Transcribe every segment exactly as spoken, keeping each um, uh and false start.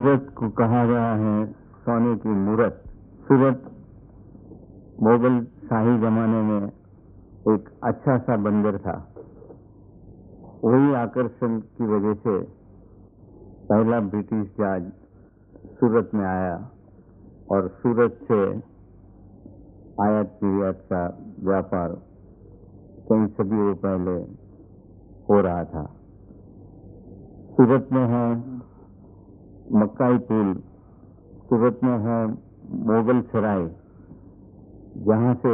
सूरत को कहा गया है सोने की मूरत। सूरत मुगल शाही जमाने में एक अच्छा सा बंदर था। वही आकर्षण की वजह से पहला ब्रिटिश जहाज सूरत में आया और सूरत से आयात निर्यात का व्यापार कई सदियों पहले हो रहा था। सूरत में है मक्काई पुल, सूरत में है मुगल सराय, जहां से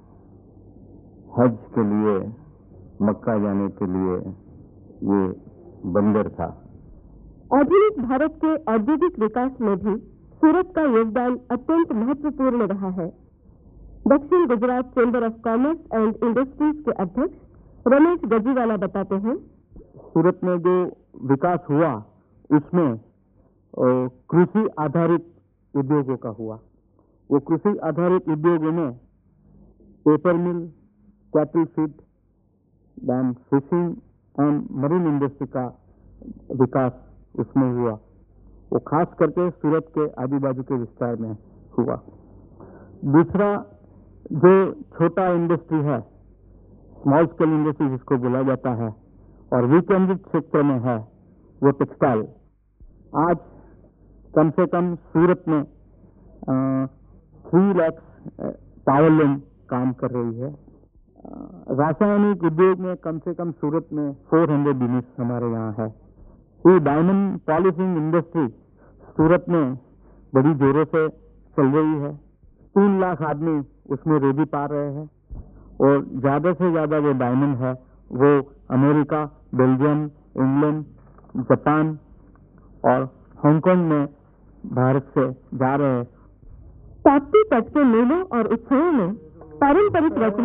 हज के लिए मक्का जाने के लिए ये बंदर था। आधुनिक भारत के औद्योगिक विकास में भी सूरत का योगदान अत्यंत महत्वपूर्ण रहा है। दक्षिण Gujarat chamber of commerce and industries के अध्यक्ष रमेश गजीवाला बताते हैं, सूरत में जो विकास हुआ उसमें कृषि आधारित उद्योगों का हुआ। वो कृषि आधारित उद्योगों में paper mill, cattle feed, then fishing and marine industry का विकास उसमें हुआ। वो खास करके सूरत के आजू बाजू के विस्तार में हुआ। दूसरा जो छोटा इंडस्ट्री है, स्मॉल स्केल इंडस्ट्री जिसको बोला जाता है और विकेंद्रित क्षेत्र में है, वो टेक्सटाइल। आज कम से कम सूरत में थ्री लाख पावरलूम काम कर रही है। रासायनिक उद्योग में कम से कम सूरत में चार सौ यूनिट्स हमारे यहाँ है। ये डायमंड पॉलिशिंग इंडस्ट्री सूरत में बड़ी जोरों से चल रही है। तीन लाख आदमी उसमें रोजी पा रहे हैं और ज्यादा से ज्यादा जो डायमंड है वो अमेरिका, बेल्जियम, इंग्लैंड, जापान और हांगकांग में भारत से जा रहे हैं। ताप्ती तट के मेलों और उत्सवों में पारंपरिक रचना